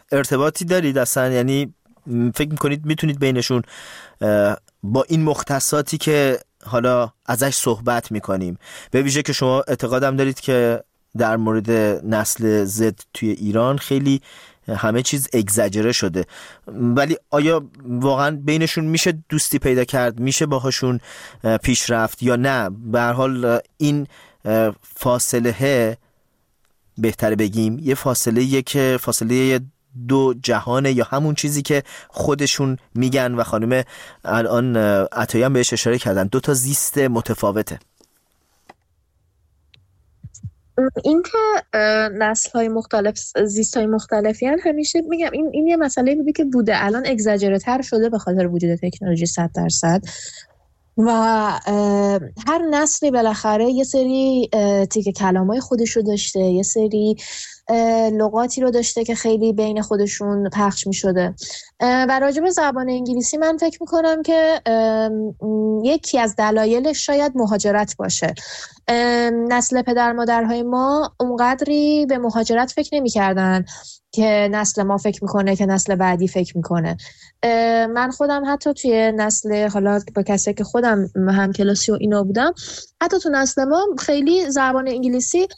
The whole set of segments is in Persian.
ارتباطی دارید اصلا؟ یعنی فکر میکنید میتونید بینشون با این مختصاتی که حالا ازش صحبت میکنیم، به ویژه که شما اعتقادم دارید که در مورد نسل زد توی ایران خیلی همه چیز اگزاجره شده، ولی آیا واقعا بینشون میشه دوستی پیدا کرد، میشه باهاشون پیش رفت یا نه؟ به هر حال این فاصله، بهتره بگیم یه فاصله که فاصله دو جهانه، یا همون چیزی که خودشون میگن و خانم الان عطایی هم بهش اشاره کردن، دو تا زیست متفاوته. این که نسل‌های مختلف زیست‌های مختلفی هن، همیشه میگم این یه مسئله بوده که بوده، الان اگزاجره تر شده به خاطر وجود تکنولوژی 100%. و هر نسلی بالاخره یه سری تیکه کلامای خودشو داشته، یه سری لغاتی رو داشته که خیلی بین خودشون پخش می شده. و راجع به زبان انگلیسی من فکر می کنم که یکی از دلایلش شاید مهاجرت باشه. نسل پدر مادرهای ما اونقدری به مهاجرت فکر نمی کردن که نسل ما فکر میکنه که نسل بعدی فکر میکنه. من خودم حتی توی نسل، حالا با کسی که خودم هم کلاسی و اینا بودم، حتی تو نسل ما خیلی زبان انگلیسی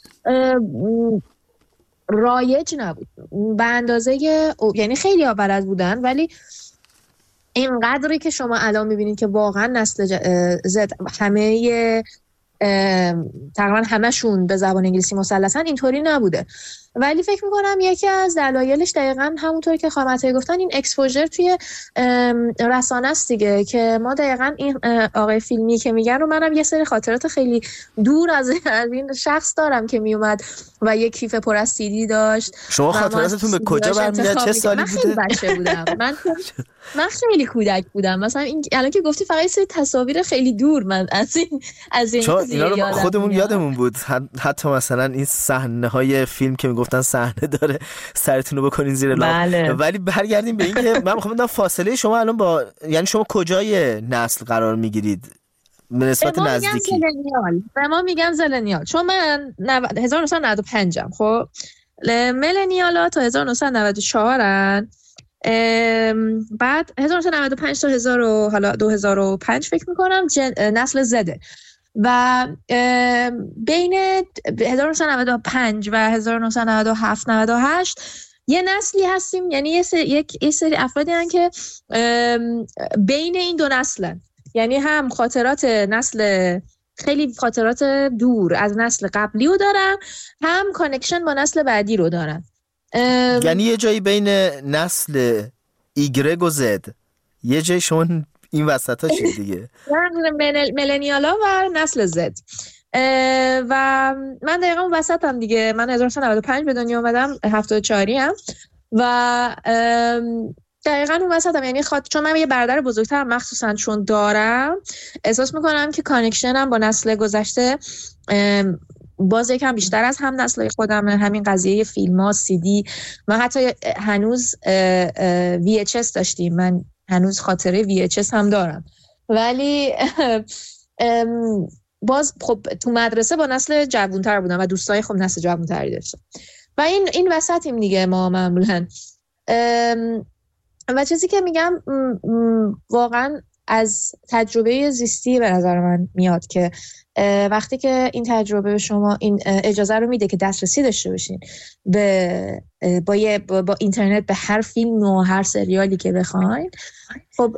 رایج نبود به اندازه، یعنی خیلی ها بلد بودن، ولی اینقدری که شما الان میبینید که واقعا نسل زد همه تقریبا همشون به زبان انگلیسی مسلطن، اینطوری نبوده. ولی فکر میکنم یکی از دلایلش دقیقاً همونطوری که خانم عطایی گفتن، این اکسپوژر توی رسانه است دیگه، که ما دقیقاً این آقای فیلمی که میگن رو، منم یه سری خاطرات خیلی دور از این شخص دارم که میومد و یک کیف پر از CD داشت. شما خاطراتتون به کجا برمیاد؟ چه سالی بوده؟ من خیلی بچه بودم. من خیلی کودک بودم. مثلا این الان که گفتی فقط سری تصاویر خیلی دور من از این اینا رو خودمون یادمون بود. حتی مثلا این صحنه‌های فیلم که میگفتن صحنه داره سرتون رو بکنین زیر لب. ولی برگردیم به این که من میخوام بدونم فاصله شما الان با، یعنی شما کجای نسل قرار میگیرید به نسبت نزدیکی؟ به ما میگن زلنیال، چون من 1995 ام. خب ملنیالا تا 1994 ان، بعد 1995 تا 2005 فکر میکنم نسل زده. و بین 1995 و 1997 98 یه نسلی هستیم، یعنی یه سری افرادی هستن که بین این دو نسلن، یعنی هم خاطرات نسل خیلی خاطرات دور از نسل قبلی رو دارن، هم کانکشن با نسل بعدی رو دارن. یعنی یه جایی بین نسل ایگرگ و زد، یه جایی شما این وسط ها چیه دیگه؟ ملنیالا و نسل زد. و من دقیقا اون وسط هم دیگه. من 1995 به دنیا اومدم، 74 ام و دقیقا اون وسط هم، یعنی چون من یه برادر بزرگتر مخصوصا چون دارم، احساس میکنم که کانکشنم با نسل گذشته باز یکم بیشتر از هم نسل خودمه. همین قضیه فیلم ها، CD، من حتی هنوز VHS داشتیم، من هنوز خاطره VHS هم دارم، ولی باز خب تو مدرسه با نسل جوانتر بودم و دوستای خب نسل جوانتری داشتم و این وسطیم دیگه ما معمولا. و چیزی که میگم واقعا از تجربه زیستی به نظر من میاد که وقتی که این تجربه به شما این اجازه رو میده که دسترسی داشته باشین با اینترنت به هر فیلم و هر سریالی که بخواین، خب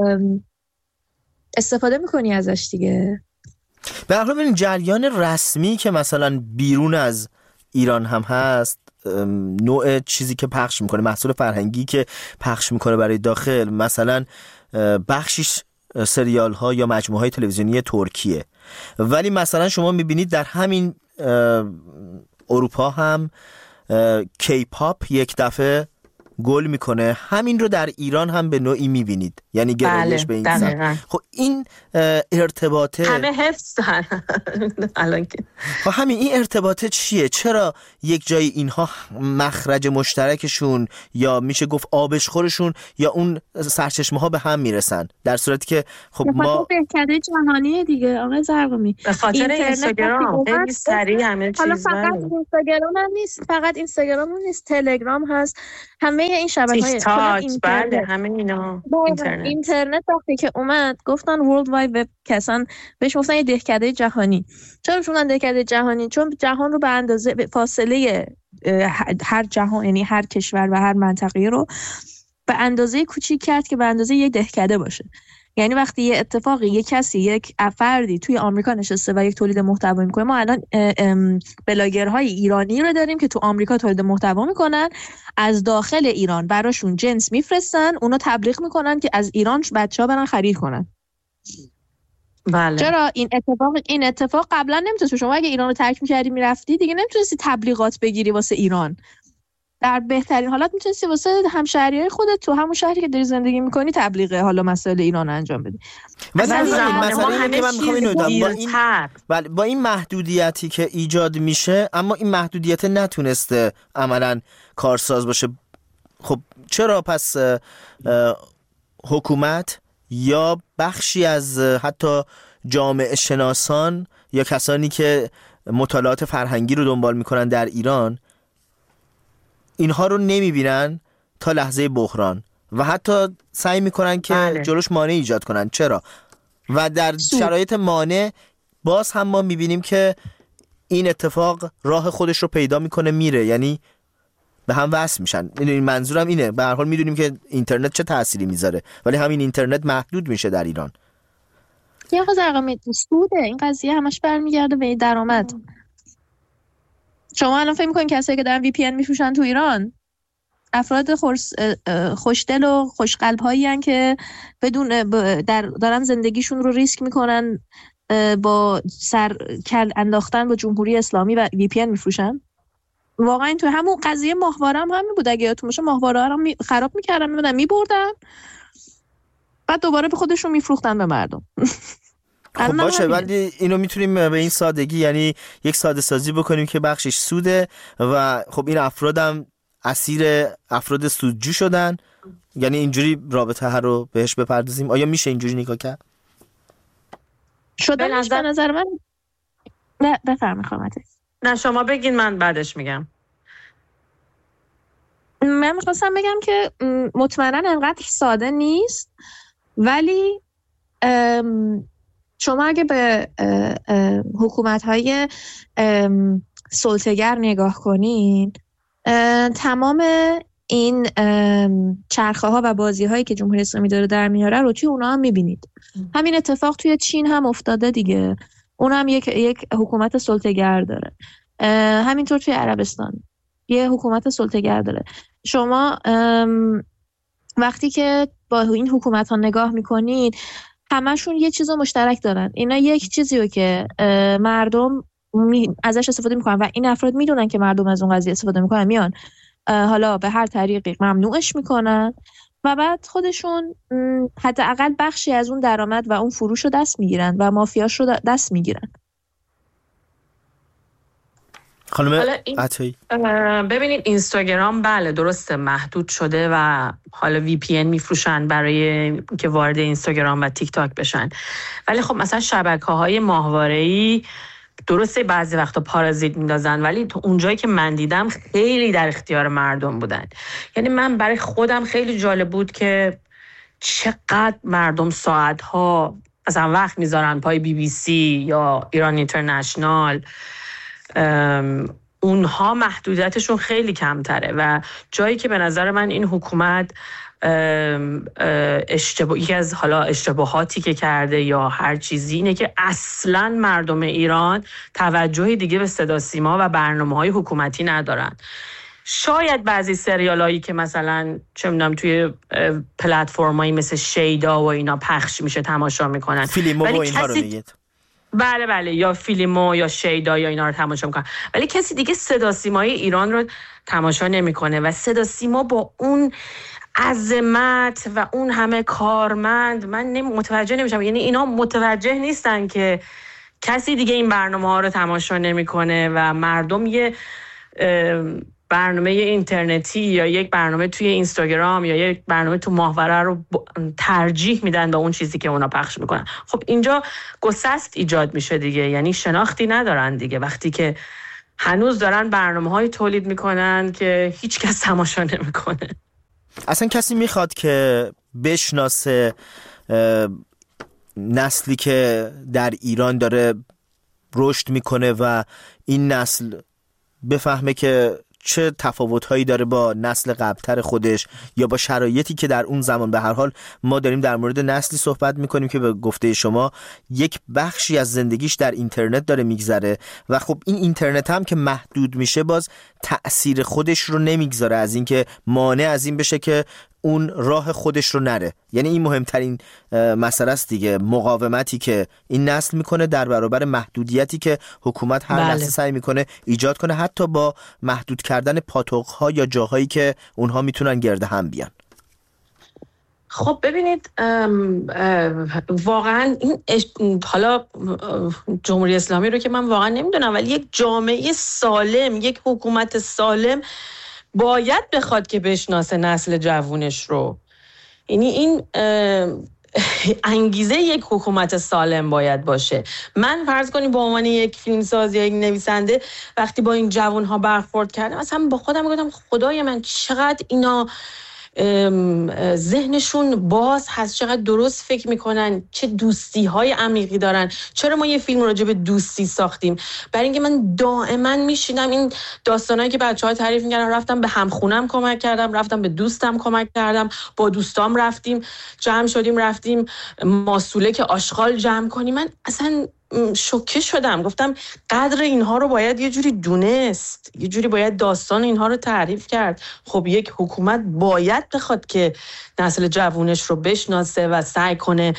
استفاده میکنی ازش دیگه. به هر حال ببین جریان رسمی که مثلا بیرون از ایران هم هست، نوع چیزی که پخش میکنه، محصول فرهنگی که پخش میکنه برای داخل، مثلا بخشیش سریال ها یا مجموعه های تلویزیونی ترکیه، ولی مثلا شما میبینید در همین اروپا هم کیپاپ یک دفعه گل میکنه. همین رو در ایران هم به نوعی میبینید، یعنی گرایش به این سمت. خب این ارتباطه همه حفظ الان که خب همین این ارتباطه چیه؟ چرا یک جای اینها مخرج مشترکشون یا میشه گفت آبشخورشون یا اون سرچشمه ها به هم میرسن، در صورتی که خب ما بهکده جهانیه دیگه آقای زرقمی، به خاطر اینستاگرام خیلی سریع همه چیز. حالا فقط اینستاگرام هم نیست، فقط اینستاگرام هم نیست، تلگرام هست، همه این شبکه‌های تیک تاک، بله همین اینا، اینترنت وقتی که اومد گفتن ورلد واید وب، کسان بهش گفتن یه دهکده جهانی. چرا بهش گفتن دهکده جهانی؟ چون جهان رو به اندازه فاصله هر جهان، یعنی هر کشور و هر منطقه رو به اندازه کوچیک کرد که به اندازه یک دهکده باشه. یعنی وقتی یه اتفاقی، یک کسی، یک فردی توی آمریکا نشسته و یک تولید محتوا میکنه، ما الان بلاگرهای ایرانی رو داریم که تو آمریکا تولید محتوا میکنن، از داخل ایران براشون جنس میفرستن، اونا تبلیغ میکنن که از ایران بچه‌ها برن خرید کنن. بله. چرا این اتفاق قبلا نمیتونست؟ شما اگه ایران رو ترک می‌کردی میرفتی دیگه نمیتونستی تبلیغات بگیری واسه ایران. در بهترین حالت میتونستی واسه همشهریای خودت تو همون شهری که داری زندگی میکنی تبلیغ حالا مسائل ایران انجام بدی. مثلا مسئله اینه که من میخوام اینو بدم، با این محدودیتی که ایجاد میشه، اما این محدودیت نتونسته عملاً کارساز باشه. خب چرا پس حکومت یا بخشی از حتی جامعه شناسان یا کسانی که مطالعات فرهنگی رو دنبال میکنن در ایران اینها رو نمیبینن تا لحظه بحران و حتی سعی میکنن که جلوش مانع ایجاد کنن؟ چرا؟ و در شرایط مانع باز هم ما میبینیم که این اتفاق راه خودش رو پیدا میکنه میره، یعنی به هم وصل میشن. این منظورم اینه. به هر حال میدونیم که اینترنت چه تأثیری میذاره، ولی همین اینترنت محدود میشه در ایران. یه قضیه سوده، این قضیه همش برمیگرده به درآمد. شما الان فکر می‌کنین کسایی که دارن VPN میفروشن تو ایران افراد خوشدل و خوشقلب‌هایی هستن که بدون دارن زندگیشون رو ریسک میکنن با سر کل انداختن با جمهوری اسلامی و VPN میفروشن؟ واقعا تو همون قضیه ماهواره هم همین بود. اگه یادتون باشه ماهواره رو خراب می‌کردن، می‌بردن بعد دوباره به خودشون میفروختن به مردم. خب باشه، ولی اینو میتونیم به این سادگی، یعنی یک ساده سازی بکنیم که بخشش سوده و خب این افرادم اسیر افراد سودجو شدن، یعنی اینجوری رابطه ها رو بهش بپردازیم. آیا میشه اینجوری نگاه کرد؟ شدنش به نظر من نه. بفرمایید خانم. نه شما بگین من بعدش میگم. من میخواستم بگم که مطمئنا انقدر ساده نیست، ولی شما اگه به حکومت‌های سلطه‌گر نگاه کنین، تمام این چرخه‌ها و بازی‌هایی که جمهوری اسلامی داره در میاره رو توی اونا هم می‌بینید. همین اتفاق توی چین هم افتاده دیگه. اون هم یک حکومت سلطه‌گر داره. همینطور توی عربستان یه حکومت سلطه‌گر داره. شما وقتی که با این حکومت‌ها نگاه می‌کنید، همشون یه چیزو مشترک دارن. اینا یک چیزی رو که مردم ازش استفاده میکنن و این افراد میدونن که مردم از اون قضیه استفاده میکنن، میان حالا به هر طریقی ممنوعش میکنن و بعد خودشون حداقل بخشی از اون درآمد و اون فروش رو دست میگیرن و مافیاش رو دست میگیرن. خانم عطایی، ببینید اینستاگرام بله درسته محدود شده و حالا VPN میفروشن برای که وارد اینستاگرام و تیک تاک بشن، ولی خب مثلا شبکه‌های ماهواره‌ای درسته بعضی وقتا پارازیت میندازن، ولی تو اونجایی که من دیدم خیلی در اختیار مردم بودن. یعنی من برای خودم خیلی جالب بود که چقدر مردم ساعت‌ها مثلا وقت میذارن پای BBC یا ایران اینترنشنال. اونها محدودیتشون خیلی کمتره و جایی که به نظر من این حکومت یکی از حالا اشتباهاتی که کرده یا هر چیزی اینه که اصلاً مردم ایران توجهی دیگه به صدا سیما و برنامه‌های حکومتی ندارن. شاید بعضی سریالایی که مثلا چه می‌دونم توی پلتفرمایی مثل شیدا و اینا پخش میشه تماشا میکنن، فیلمو و اینها رو میگید. بله یا فیلمو یا شیدا یا اینا رو تماشا میکنن، ولی کسی دیگه صدا سیمای ایران رو تماشا نمیکنه و صدا سیما با اون عظمت و اون همه کارمند من متوجه نمیشم. یعنی اینا متوجه نیستن که کسی دیگه این برنامه ها رو تماشا نمیکنه و مردم یه برنامه اینترنتی یا یک برنامه توی اینستاگرام یا یک برنامه تو ماهواره رو ترجیح میدن به اون چیزی که اونا پخش میکنن. خب اینجا گسست ایجاد میشه دیگه، یعنی شناختی ندارن دیگه وقتی که هنوز دارن برنامه‌های تولید میکنن که هیچ کس تماشا نمیکنه. اصلا کسی میخواد که بشناسه نسلی که در ایران داره رشد میکنه و این نسل بفهمه که چه تفاوت‌هایی داره با نسل قبل‌تر خودش یا با شرایطی که در اون زمان، به هر حال ما داریم در مورد نسلی صحبت می‌کنیم که به گفته شما یک بخشی از زندگیش در اینترنت داره میگذره و خب این اینترنت هم که محدود میشه باز تأثیر خودش رو نمیگذاره از اینکه مانع از این بشه که اون راه خودش رو نره. یعنی این مهمترین مسئله است دیگه، مقاومتی که این نسل میکنه در برابر محدودیتی که حکومت هر نسل سعی میکنه ایجاد کنه، حتی با محدود کردن پاتوق‌ها یا جاهایی که اونها میتونن گرد هم بیان. خب ببینید واقعا این حالا جمهوری اسلامی رو که من واقعا نمیدونم، ولی یک جامعه سالم، یک حکومت سالم باید بخواد که بشناسه نسل جوونش رو. یعنی این انگیزه یک حکومت سالم باید باشه. من فرض کنیم به عنوان یک فیلمساز یا یک نویسنده وقتی با این جوانها برخورد کردم، مثلا با خودم گفتم خدای من چقدر اینا ذهنشون باز هست، چقدر درست فکر میکنن، چه دوستی های عمیقی دارن. چرا ما یه فیلم راجع به دوستی ساختیم؟ برای اینکه من دائما میشینم این داستانایی که بچه‌ها تعریف می‌کردن، رفتم به همخونم کمک کردم، رفتم به دوستم کمک کردم، با دوستام رفتیم جمع شدیم، رفتیم ماسوله که آشغال جمع کنیم. من اصلا شوکه شدم، گفتم قدر اینها رو باید یه جوری دونست، یه جوری باید داستان اینها رو تعریف کرد. خب یک حکومت باید بخواد که نسل جوونش رو بشناسه و سعی کنه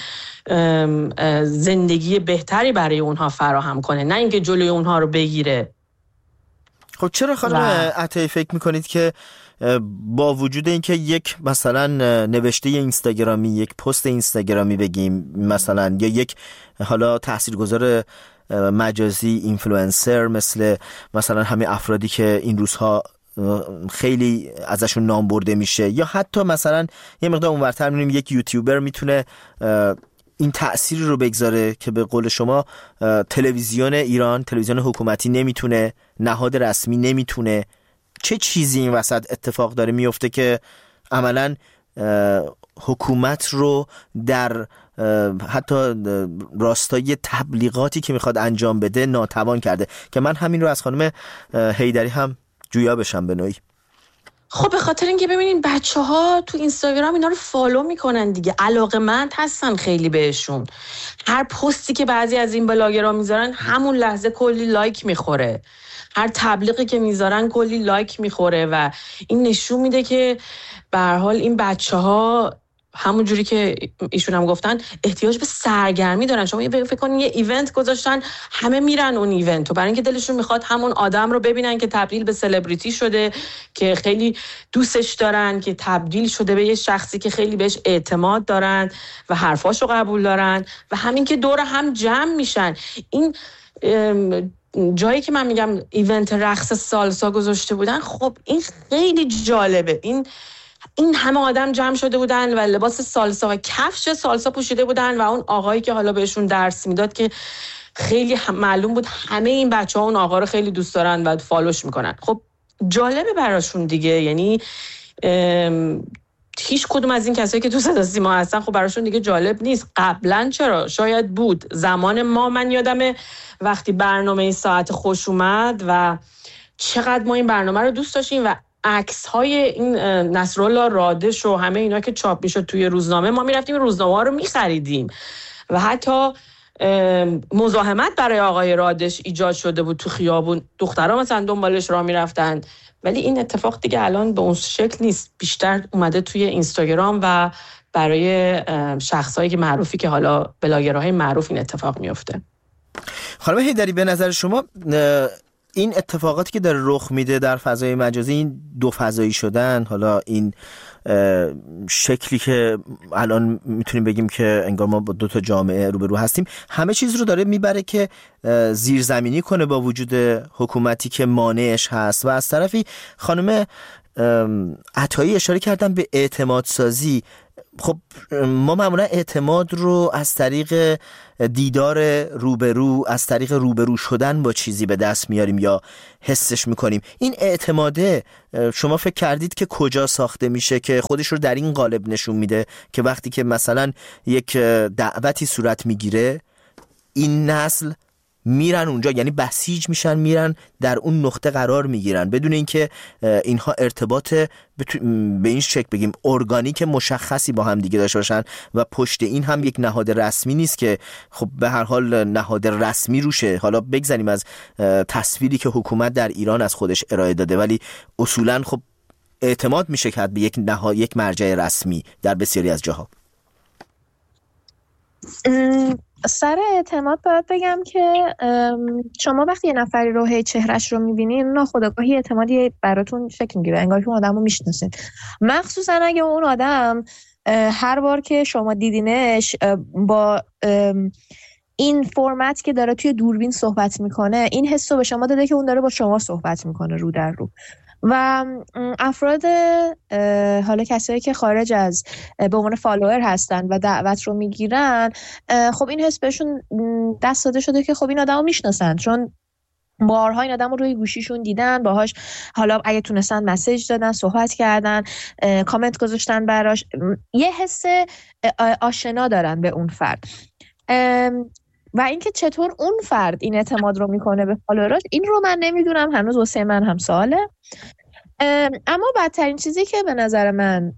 زندگی بهتری برای اونها فراهم کنه، نه اینکه جلوی اونها رو بگیره. خب چرا خانم عطایی فکر میکنید که با وجود اینکه یک مثلا نوشته اینستاگرامی، یک پست اینستاگرامی بگیم مثلا، یا یک حالا تاثیرگذار مجازی اینفلوئنسر مثلا همه افرادی که این روزها خیلی ازشون نام برده میشه، یا حتی مثلا یه مقدار اونورتر میبینیم یک یوتیوبر میتونه این تأثیر رو بگذاره که به قول شما تلویزیون ایران، تلویزیون حکومتی نمیتونه، نهاد رسمی نمیتونه. چه چیزی این وسط اتفاق داره میفته که عملاً حکومت رو در حتی راستای تبلیغاتی که میخواد انجام بده ناتوان کرده؟ که من همین رو از خانم حیدری هم جویا بشم به نوعی. خب به خاطر اینکه ببینین بچه‌ها تو اینستاگرام اینا رو فالو میکنن دیگه، علاقه‌مند هستن خیلی بهشون. هر پستی که بعضی از این بلاگرها میذارن همون لحظه کلی لایک میخوره، هر تبلیغی که میذارن کلی لایک میخوره و این نشون میده که به هر حال این بچه‌ها همون جوری که ایشون هم گفتن احتیاج به سرگرمی دارن. شما فکر کنین یه ایونت گذاشتن، همه میرن اون ایونت و برای اینکه دلشون میخواد همون آدم رو ببینن که تبدیل به سلبریتی شده، که خیلی دوستش دارن، که تبدیل شده به یه شخصی که خیلی بهش اعتماد دارن و حرفاشو قبول دارن و همین که دور هم جمع میشن. این جایی که من میگم ایونت رقص سالسا گذاشته بودن، خب این خیلی جالبه. این همه آدم جمع شده بودن و لباس سالسا و کفش سالسا پوشیده بودن و اون آقایی که حالا بهشون درس میداد که خیلی معلوم بود همه این بچه‌ها اون آقا رو خیلی دوست دارن و فالوش میکنن. خب جالبه براشون دیگه. یعنی هیچ کدوم از این کسایی که تو صدا سیما هستن خب براشون دیگه جالب نیست. قبلا چرا؟ شاید بود زمان ما. من یادمه وقتی برنامه ساعت خوش اومد و چقدر ما این برنامه رو دوست داشتیم و عکس های این نصرالله رادش و همه اینا که چاپ میشد توی روزنامه، ما میرفتیم روزنامه ها رو میخریدیم و حتی مزاحمت برای آقای رادش ایجاد شده بود تو خیابون، دخترها مثلا دنبالش راه میرفتن. ولی این اتفاق دیگه الان به اون شکل نیست، بیشتر اومده توی اینستاگرام و برای شخصایی که معروفی که حالا بلاگرهای معروف این اتفاق میفته. خانم حیدری به نظر شما این اتفاقاتی که داره رخ میده در فضای مجازی، این دو فضایی شدن، حالا این شکلی که الان میتونیم بگیم که انگار ما با دو تا جامعه روبرو هستیم، همه چیز رو داره میبره که زیرزمینی کنه با وجود حکومتی که مانعش هست. و از طرفی خانم عطایی اشاره کردن به اعتماد سازی. خب ما معمولا اعتماد رو از طریق دیدار روبرو، از طریق روبرو شدن با چیزی به دست میاریم یا حسش میکنیم. این اعتماده شما فکر کردید که کجا ساخته میشه که خودش رو در این قالب نشون میده که وقتی که مثلا یک دعوتی صورت میگیره این نسل میرن اونجا، یعنی بسیج میشن، میرن در اون نقطه قرار میگیرن بدون اینکه اینها ارتباط به این شکل بگیم ارگانیک مشخصی با هم دیگه داشته باشن و پشت این هم یک نهاد رسمی نیست که خب به هر حال نهاد رسمی روشه. حالا بگذاریم از تصویری که حکومت در ایران از خودش ارائه داده، ولی اصولا خب اعتماد میشه کرد به یک مرجع رسمی در بسیاری از جاها. سر اعتماد باید بگم که شما وقتی یه نفری رو هی چهرش رو میبینین ناخودآگاهی اعتمادی براتون شکل میگیره، انگار که اون آدم رو میشناسین، مخصوصا اگه اون آدم هر بار که شما دیدینش با این فرمت که داره توی دوربین صحبت میکنه این حس رو به شما داده که اون داره با شما صحبت میکنه رو در رو. و افراد حالا کسایی که خارج از به عنوان فالوور هستن و دعوت رو میگیرن، خب این حس بهشون دست داده شده که خب این آدم رو میشناسن، چون بارها این آدم رو روی گوشیشون دیدن، باهاش حالا اگه تونستن مسیج دادن، صحبت کردن، کامنت گذاشتن براش، یه حس آشنا دارن به اون فرد. و اینکه چطور اون فرد این اعتماد رو میکنه به فالووراش، این رو من نمیدونم، هنوز واسه من هم سواله. اما بدترین چیزی که به نظر من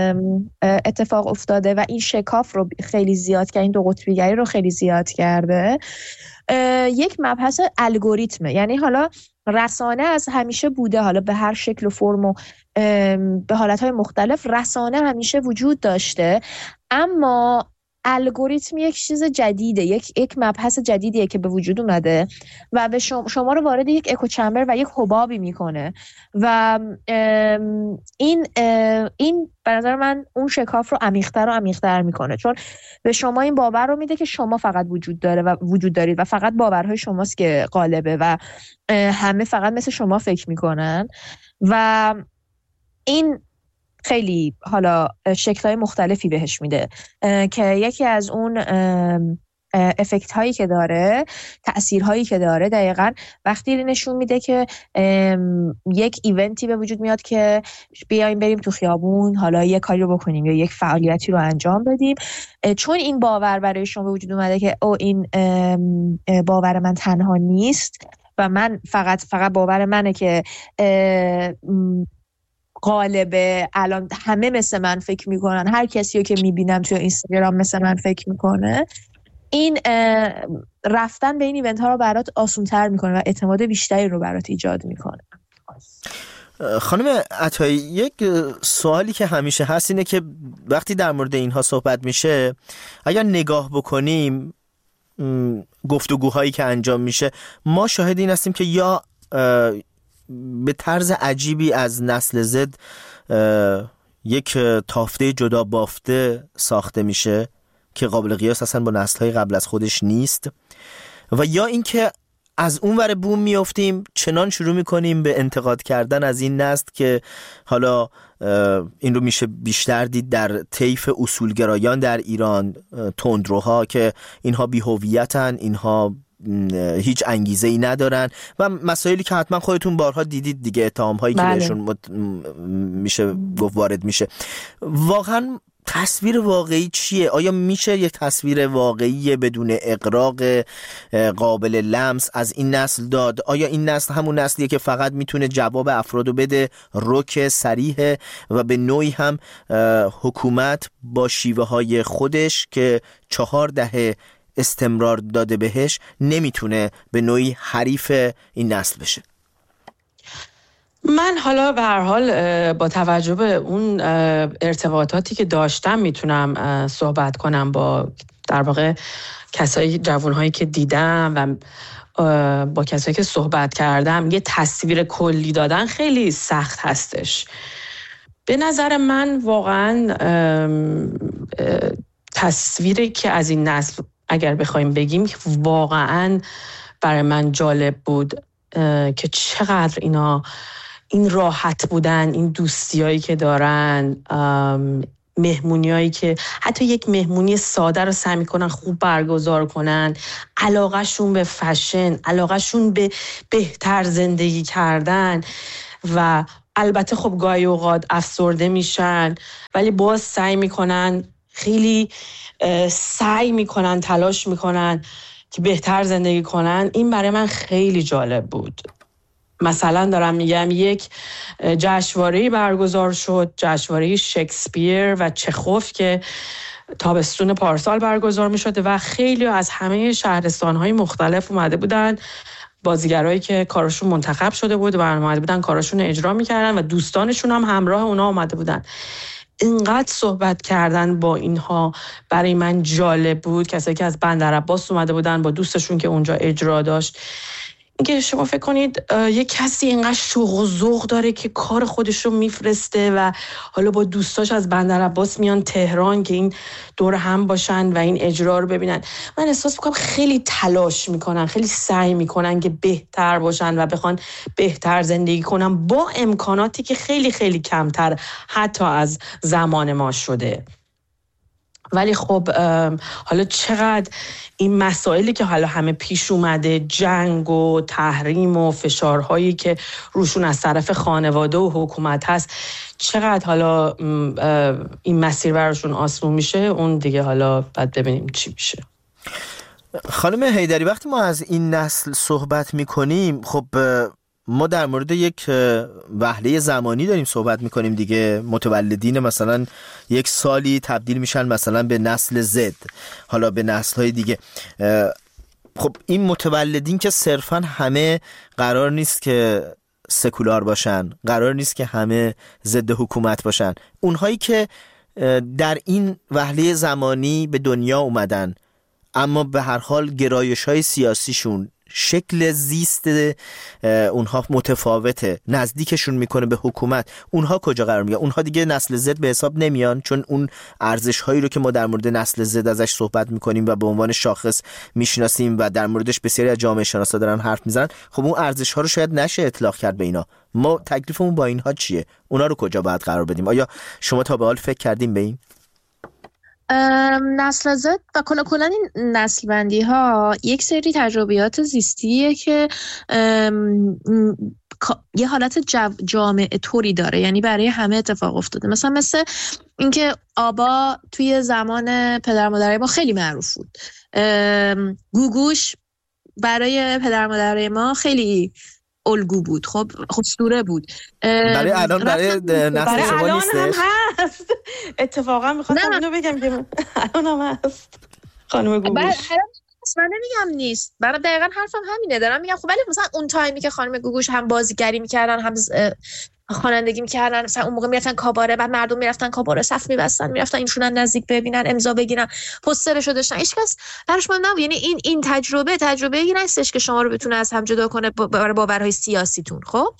اتفاق افتاده و این شکاف رو خیلی زیاد کرده، این دو قطبیگری رو خیلی زیاد کرده، یک مبحث الگوریتمه. یعنی حالا رسانه از همیشه بوده، حالا به هر شکل و فرم و به حالتهای مختلف رسانه همیشه وجود داشته، اما الگوریتم یک چیز جدیده، یک مبحث جدیدیه که به وجود اومده و به شما رو وارد یک اکوچمبر و یک حبابی میکنه و این به نظر من اون شکاف رو عمیق‌تر و عمیق‌تر میکنه، چون به شما این باور رو میده که شما فقط وجود دارید و فقط باورهای شماست که غالبه و همه فقط مثل شما فکر میکنن. و این خیلی حالا شکل‌های مختلفی بهش میده که یکی از اون افکت هایی که داره، تأثیر هایی که داره، دقیقاً وقتی نشون میده که یک ایونتی به وجود میاد که بیایم بریم تو خیابون حالا یک کاری رو بکنیم یا یک فعالیتی رو انجام بدیم، چون این باور برای شما به وجود اومده که این باور من تنها نیست و من فقط باور منه که غالبه، الان همه مثل من فکر میکنن، هر کسی رو که میبینم توی اینستاگرام مثل من فکر میکنه، این رفتن به این ایونت ها رو برات آسان‌تر میکنه و اعتماد بیشتری رو برات ایجاد میکنه. خانم عطایی، یک سوالی که همیشه هست اینه که وقتی در مورد اینها صحبت میشه، اگر نگاه بکنیم گفتگوهایی که انجام میشه، ما شاهد این هستیم که یا به طرز عجیبی از نسل زد یک تافته جدا بافته ساخته میشه که قابل قیاس اصلا با نسل‌های قبل از خودش نیست، و یا اینکه از اون ور بوم میافتیم چنان شروع میکنیم به انتقاد کردن از این نسل که حالا این رو میشه بیشتر دید در طیف اصولگرایان در ایران، تندروها، که اینها بی‌هویتن، اینها هیچ انگیزه ای ندارن و مسائلی که حتما خودتون بارها دیدید دیگه، اتهام هایی که بهشون میشه گفت وارد میشه. واقعا تصویر واقعی چیه؟ آیا میشه یک تصویر واقعی بدون اغراق قابل لمس از این نسل داد؟ آیا این نسل همون نسلیه که فقط میتونه جواب افرادو بده، رک صریح، و به نوعی هم حکومت با شیوه های خودش که 4 دهه استمرار داده بهش نمیتونه به نوعی حریف این نسل بشه؟ من حالا به هر حال با توجه به اون ارتباطاتی که داشتم میتونم صحبت کنم با در واقع کسایی، جوانهایی که دیدم و با کسایی که صحبت کردم. یه تصویر کلی دادن خیلی سخت هستش. به نظر من واقعا تصویری که از این نسل اگر بخوایم بگیم واقعا برای من جالب بود که چقدر اینا این راحت بودن، این دوستیایی که دارن، مهمونیایی که حتی یک مهمونی ساده رو سعی میکنن خوب برگزار کنن، علاقهشون به فشن، علاقهشون به بهتر زندگی کردن و البته خب گاهی اوقات افسرده میشن ولی باز سعی میکنن، خیلی سعی میکنن، تلاش میکنن که بهتر زندگی کنن. این برای من خیلی جالب بود. مثلا دارم میگم یک جشنواره‌ای برگزار شد، جشنواره شکسپیر و چخوف که تابستون پارسال برگزار میشد و خیلی از همه شهرستان‌های مختلف اومده بودن، بازیگرایی که کارشون منتخب شده بود و اومده بودن کارشون اجرا میکردن و دوستانشون هم همراه اونا اومده بودن. اینقدر صحبت کردن با اینها برای من جالب بود. کسایی که از بندرعباس اومده بودن با دوستشون که اونجا اجرا داشت، اینکه شما فکر کنید یک کسی اینقدر شوق و ذوق داره که کار خودش رو میفرسته و حالا با دوستاش از بندرعباس میان تهران که این دور هم باشن و این اجرا رو ببینن. من احساس میکنم خیلی تلاش میکنن، خیلی سعی میکنن که بهتر باشن و بخوان بهتر زندگی کنن با امکاناتی که خیلی خیلی کمتر حتی از زمان ما شده. ولی خب حالا چقدر این مسائلی که حالا همه پیش اومده، جنگ و تحریم و فشارهایی که روشون از طرف خانواده و حکومت هست، چقدر حالا این مسیر براشون آسون میشه، اون دیگه حالا بعد ببینیم چی میشه. خانم حیدری، وقتی ما از این نسل صحبت میکنیم، خب ما در مورد یک وهله زمانی داریم صحبت میکنیم دیگه. متولدین مثلا یک سالی تبدیل میشن مثلا به نسل زد، حالا به نسل‌های دیگه. خب این متولدین که صرفا همه قرار نیست که سکولار باشن، قرار نیست که همه ضد حکومت باشن. اونهایی که در این وهله زمانی به دنیا اومدن اما به هر حال گرایش‌های سیاسیشون، شکل زیست اونها متفاوته، نزدیکشون میکنه به حکومت، اونها کجا قرار میگیرن؟ اونها دیگه نسل زد به حساب نمیان، چون اون ارزش هایی رو که ما در مورد نسل زد ازش صحبت میکنیم و به عنوان شاخص میشناسیم و در موردش بسیاری از جامعه شناسا دارن حرف میزنن، خب اون ارزش ها رو شاید نشه اطلاق کرد به اینا. ما تکلیفمون با اینها چیه؟ اونا رو کجا باید قرار بدیم؟ آیا شما تا به حال فکر کردیم به این؟ نسل زد و کلا این نسل بندی ها یک سری تجربیات زیستیه که یه حالت جامعه طوری داره، یعنی برای همه اتفاق افتاده. مثل اینکه آبا توی زمان پدر مادرای ما خیلی معروف بود، گوگوش برای پدر مادرای ما خیلی الگو بود، خب اسطوره بود. برای الان برای نسل شما نیستش؟ هست. اتفاقا میخواستم اینو بگم که الان هم هست خانم گوگوش. من نمیگم نیست، برای دقیقاً حرفم همینه، دارم میگم خب ولی مثلا اون تایمی که خانم گوگوش هم بازیگری میکردن هم خوانندگی میکردن، مثلا اون موقع میرفتن کاباره، بعد مردم میرفتن کاباره صف میبستن، میرفتن اینشون نزدیک ببینن، امضا بگیرن، پوسترشو داشتن، هیچکس براش مهم نبود. یعنی این تجربه ای نیستش که شما رو بتونه از هم جدا کنه برای باورهای سیاسیتون. خب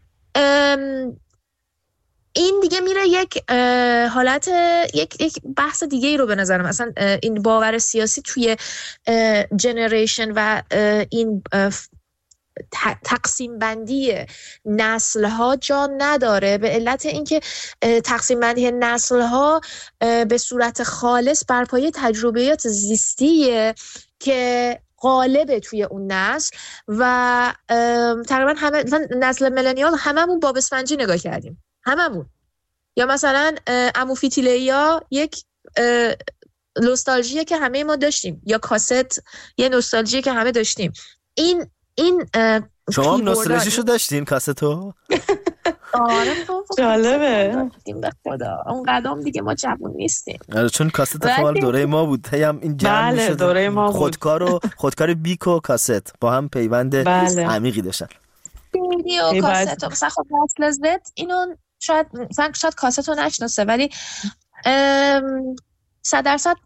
این دیگه میره یک حالت یک بحث دیگه ای رو به نظرم، مثلا این باور سیاسی توی جنریشن و این تقسیم بندی نسل ها جا نداره، به علت اینکه تقسیم بندی نسل ها به صورت خالص بر پایه تجربیات زیستیه که غالبه توی اون نسل و تقریبا همه نسل ملنیال هممون باب اسفنجی نگاه کردیم، هممون. یا مثلا عمو فیتیلیا یک نوستالژیه که همه ما داشتیم، یا کاست یه نوستالژیه که همه داشتیم. این شما هم نوستالژیشو داشتین کاستو؟ آره جالبه. به خدا اون قدم دیگه ما جوون نیستیم. چون کاست فعال دوره ما بود، هم این جمع میشد. دوره ما بود. خودکار بیک و کاست با هم پیوند عمیقی داشتن. ویدیو کاست مثلا خب نسل زد اینو شاید کاست رو نشناسه، ولی 100%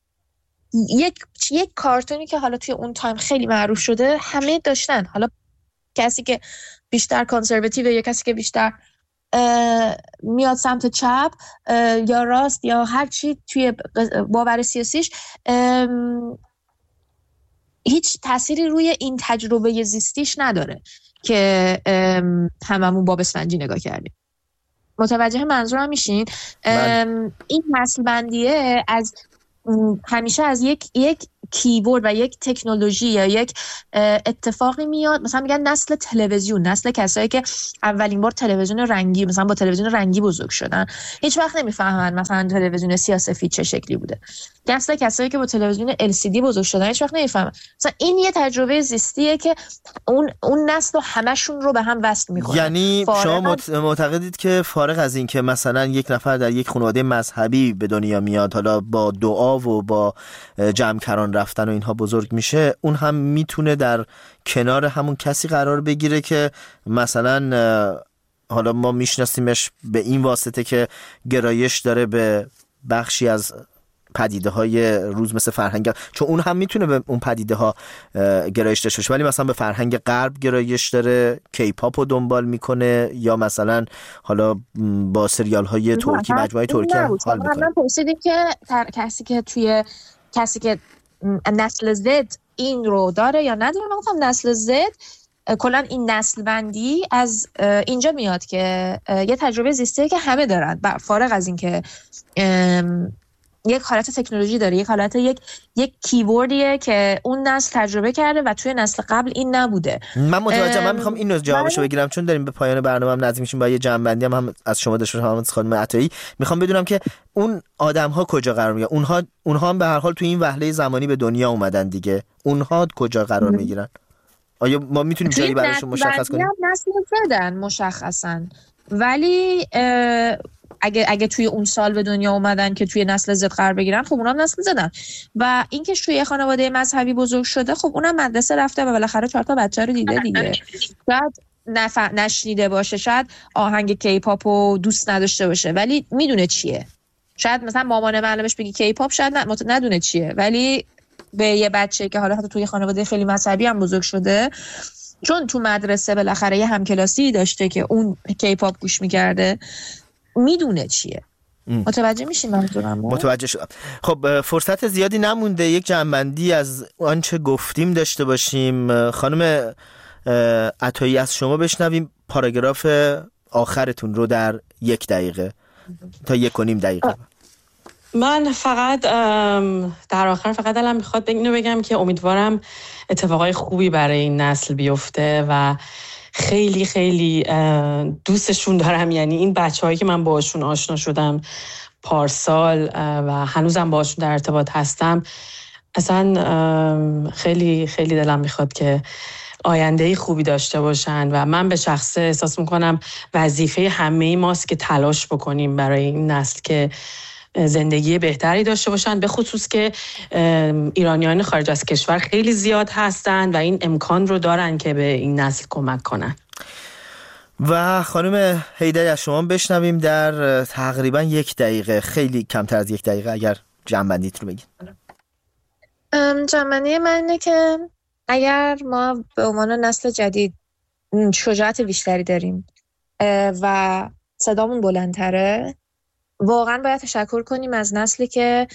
یک کارتونی که حالا توی اون تایم خیلی معروف شده همه داشتن، حالا کسی که بیشتر کانسرواتیو یا کسی که بیشتر میاد سمت چپ یا راست یا هر چی توی باور سیاسیش، هیچ تأثیری روی این تجربه زیستیش نداره که هممون باب اسفنجی نگاه کردیم. متوجه منظورم میشین؟ این نسل بندیه از همیشه از یک کیبورد و یک تکنولوژی یا یک اتفاقی میاد. مثلا میگن نسل تلویزیون، نسل کسایی که اولین بار تلویزیون رنگی، مثلا با تلویزیون رنگی بزرگ شدن، هیچ وقت نمیفهمن مثلا تلویزیون سیاه‌سفید چه شکلی بوده. نسل کسایی که با تلویزیون LCD بزرگ شدن هیچ وقت نمیفهمن. مثلا این یه تجربه زیستیه که اون نسل همشون رو به هم وصل میکنه. یعنی شما معتقدید که فارغ از این که مثلا یک نفر در یک خانواده مذهبی به دنیا میاد، حالا با دعا و با جمع‌کران رفتن و اینها بزرگ میشه، اون هم میتونه در کنار همون کسی قرار بگیره که مثلا حالا ما میشناسیمش به این واسطه که گرایش داره به بخشی از پدیده های روز مثل فرهنگ، چون اون هم میتونه به اون پدیده ها گرایش داشته باشه، ولی مثلا به فرهنگ غرب گرایش داره، کیپاپ رو دنبال میکنه، یا مثلا حالا با سریال های ترکی، مجموعه ترکی حال میکنه. من پرسیدم که کسی که نسل زد این رو داره یا نداره. من گفتم نسل زد کلا این نسل بندی از اینجا میاد که یه تجربه زیسته که همه دارن، فارغ از این که یک حالت تکنولوژی داره، یک حالت یک کیبوردیه که اون نسل تجربه کرده و توی نسل قبل این نبوده. من متوجه، من میخوام این جوابشو بگیرم چون داریم به پایان برنامه‌ام نزدیک میشیم. با یه جمع‌بندی هم از شما داشته باشم خانم عطایی. میخوام بدونم که اون آدم‌ها کجا قرار میگیرن؟ اونها هم به هر حال توی این وهله زمانی به دنیا اومدن دیگه. اونها کجا قرار میگیرن؟ آیا ما میتونیم جایی براشون مشخص کنیم؟ نسل زدن مشخصاً، ولی اگه توی اون سال به دنیا اومدن که توی نسل زد قرار بگیرن، خب اونم نسل زدن. و اینکه توی خانواده مذهبی بزرگ شده، خب اونم مدرسه رفته و بالاخره 4 تا بچه رو دیده دیگه. شاید نشنیده باشه، شاید آهنگ کیپاپ رو دوست نداشته باشه، ولی میدونه چیه. شاید مثلا مامان معلمش بگی کیپاپ، شاید ندونه چیه، ولی به یه بچه که حالا حتی توی خانواده خیلی مذهبی هم بزرگ شده، چون تو مدرسه بالاخره یه همکلاسی داشته که اون کیپاپ گوش می‌کرده، میدونه چیه. متوجه میشین منظورم؟ متوجه شدم. خب فرصت زیادی نمونده، یک جمع‌بندی از آنچه گفتیم داشته باشیم. خانم عطایی از شما بشنویم پاراگراف آخرتون رو در 1 دقیقه تا 1.5 دقیقه. من فقط در آخر فقط دلم میخواد اینو بگم که امیدوارم اتفاقای خوبی برای این نسل بیفته و خیلی خیلی دوستشون دارم. یعنی این بچه‌هایی که من باشون آشنا شدم پارسال و هنوزم باشون در ارتباط هستم، اصلا خیلی خیلی دلم میخواد که آینده خوبی داشته باشن و من به شخصه احساس میکنم وظیفه همه ماست که تلاش بکنیم برای این نسل که زندگی بهتری داشته باشن، به خصوص که ایرانیان خارج از کشور خیلی زیاد هستن و این امکان رو دارن که به این نسل کمک کنن. و خانم حیدری از شما بشنویم در تقریبا 1 دقیقه، خیلی کمتر از 1 دقیقه، اگر جمع‌بندیت رو بگید. جمع‌بندی من اینه که اگر ما به عنوان نسل جدید شجاعت بیشتری داریم و صدامون بلندتره، واقعا باید تشکر کنیم از نسلی که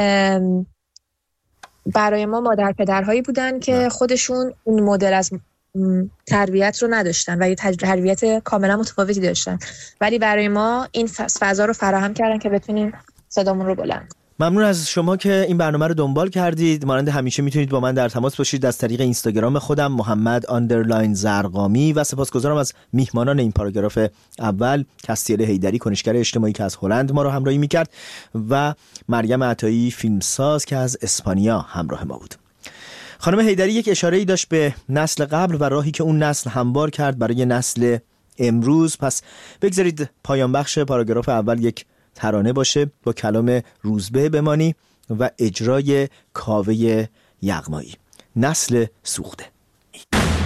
برای ما مادر پدرهایی بودن که خودشون اون مدل از تربیت رو نداشتن و یه تربیت کاملا متفاوتی داشتن، ولی برای ما این فضا رو فراهم کردن که بتونیم صدامون رو بلند کنیم. ممنون از شما که این برنامه رو دنبال کردید. مانند همیشه میتونید با من در تماس باشید از طریق اینستاگرام خودم محمد_زرقامی و سپاسگزارم از میهمانان این پاراگراف اول، کستیل حیدری کنشگر اجتماعی که از هلند ما رو همراهی میکرد و مریم عطایی فیلمساز که از اسپانیا همراه ما بود. خانم حیدری یک اشاره‌ای داشت به نسل قبل و راهی که اون نسل هموار کرد برای نسل امروز. پس بگذارید پایان بخش پاراگراف اول یک ترانه باشه با کلام روزبه بمانی و اجرای کاوه یغمایی، نسل سوخته.